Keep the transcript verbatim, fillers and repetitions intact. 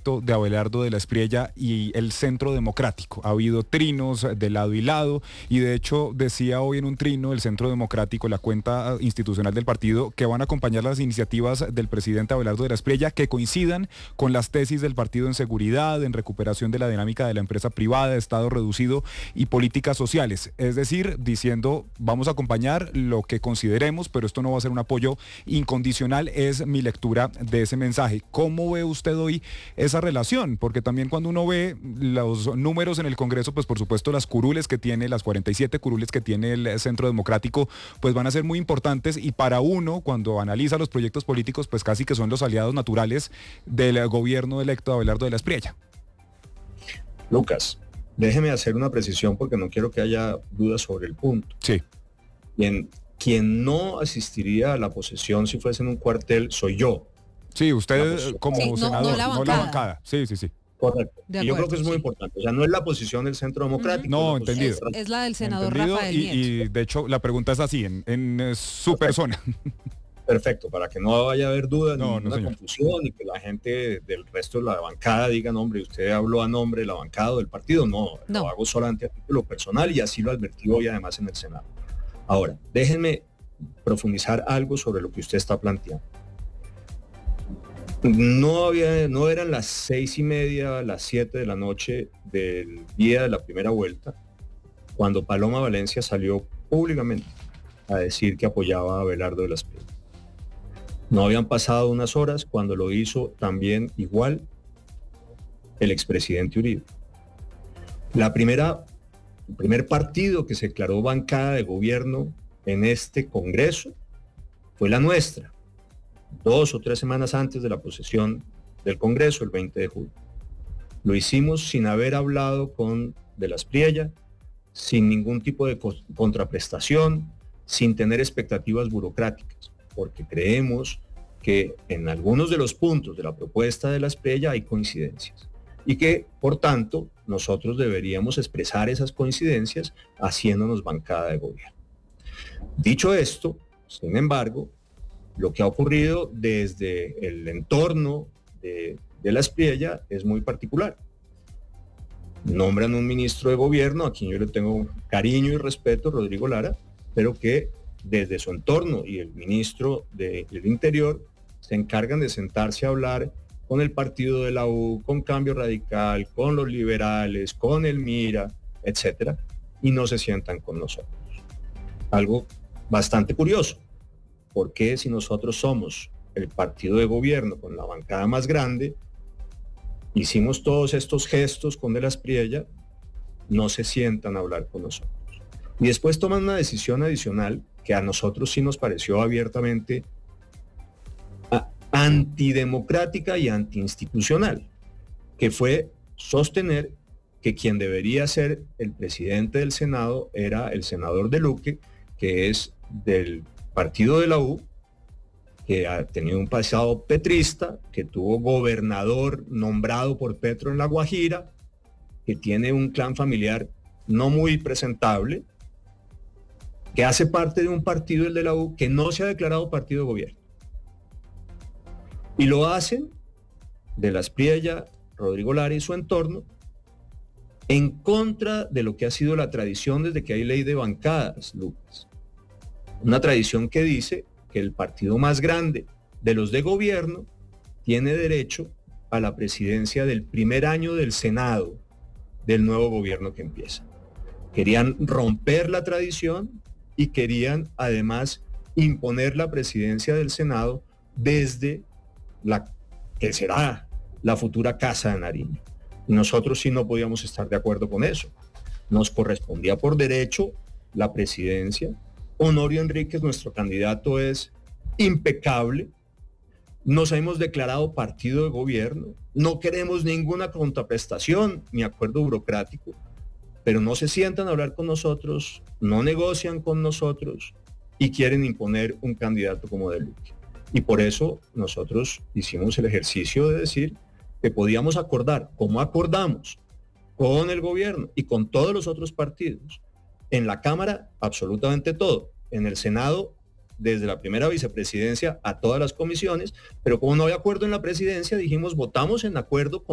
proyecto de Abelardo de la Espriella y el Centro Democrático. Ha habido trinos de lado y lado y de hecho decía hoy en un trino el Centro Democrático, la cuenta institucional del partido, que van a acompañar las iniciativas del presidente Abelardo de la Espriella que coincidan con las tesis del partido en seguridad, en recuperación de la dinámica de la empresa privada, Estado reducido y políticas sociales. Es decir, diciendo, vamos a acompañar lo que consideremos, pero esto no va a ser un apoyo incondicional, es mi lectura de ese mensaje. ¿Cómo ve usted hoy esa relación? Porque también cuando uno ve los números en el Congreso, pues por supuesto las curules que tiene, las cuarenta y siete curules que tiene el Centro Democrático, pues van a ser muy importantes y para uno, cuando analiza los proyectos políticos, pues casi que son los aliados naturales del gobierno electo de Abelardo de la Espriella. Lucas, déjeme hacer una precisión porque no quiero que haya dudas sobre el punto. Sí. Quien, quien no asistiría a la posesión si fuese en un cuartel soy yo. Sí, usted como sí, no, senador, no la no la bancada. Sí, sí, sí. Correcto. De Y yo creo acuerdo, que es muy sí. importante. O sea, no es la posición del Centro Democrático. No, es la entendido. posición- Es, es la del senador Entendido, Rafael y, Nieto. y de hecho la pregunta es así, en, en eh, su Perfecto. persona. Perfecto, para que no vaya a haber dudas, No, ni no, ninguna señor. confusión y que la gente del resto de la bancada diga, no, hombre, usted habló a nombre de la bancada o del partido. No, No. lo hago solamente a título personal y así lo advertí hoy además en el Senado. Ahora, déjenme profundizar algo sobre lo que usted está planteando. No había, no eran las seis y media, las siete de la noche del día de la primera vuelta, cuando Paloma Valencia salió públicamente a decir que apoyaba a Abelardo de la Espriella. No habían pasado unas horas cuando lo hizo también igual el expresidente Uribe. La primera, el primer partido que se declaró bancada de gobierno en este Congreso fue la nuestra, dos o tres semanas antes de la posesión del Congreso, el veinte de julio. Lo hicimos sin haber hablado con de la Espriella, sin ningún tipo de co- contraprestación, sin tener expectativas burocráticas, porque creemos que en algunos de los puntos de la propuesta de la Espriella hay coincidencias y que, por tanto, nosotros deberíamos expresar esas coincidencias haciéndonos bancada de gobierno. Dicho esto, sin embargo, lo que ha ocurrido desde el entorno de, de la Espriella es muy particular. Nombran un ministro de gobierno, a quien yo le tengo cariño y respeto, Rodrigo Lara, pero que desde su entorno y el ministro de- del Interior se encargan de sentarse a hablar con el partido de la U, con Cambio Radical, con los liberales, con el MIRA, etcétera, y no se sientan con nosotros. Algo bastante curioso, porque si nosotros somos el partido de gobierno con la bancada más grande, hicimos todos estos gestos con De la Espriella, no se sientan a hablar con nosotros. Y después toman una decisión adicional que a nosotros sí nos pareció abiertamente a- antidemocrática y antiinstitucional, que fue sostener que quien debería ser el presidente del Senado era el senador de Luque, que es del partido de la U, que ha tenido un pasado petrista, que tuvo gobernador nombrado por Petro en La Guajira, que tiene un clan familiar no muy presentable, que hace parte de un partido, el de la U, que no se ha declarado partido de gobierno. Y lo hacen De la Espriella, Rodrigo Lara y su entorno, en contra de lo que ha sido la tradición desde que hay ley de bancadas, Lucas. Una tradición que dice que el partido más grande de los de gobierno tiene derecho a la presidencia del primer año del Senado del nuevo gobierno que empieza. Querían romper la tradición y querían además imponer la presidencia del Senado desde la que será la futura Casa de Nariño. Y nosotros sí no podíamos estar de acuerdo con eso. Nos correspondía por derecho la presidencia. Honorio Enríquez, nuestro candidato, es impecable. Nos hemos declarado partido de gobierno. No queremos ninguna contraprestación ni acuerdo burocrático, pero no se sientan a hablar con nosotros, no negocian con nosotros y quieren imponer un candidato como De Luque. Y por eso nosotros hicimos el ejercicio de decir que podíamos acordar, como acordamos con el gobierno y con todos los otros partidos, en la Cámara absolutamente todo, en el Senado desde la primera vicepresidencia a todas las comisiones, pero como no había acuerdo en la presidencia, dijimos votamos en acuerdo con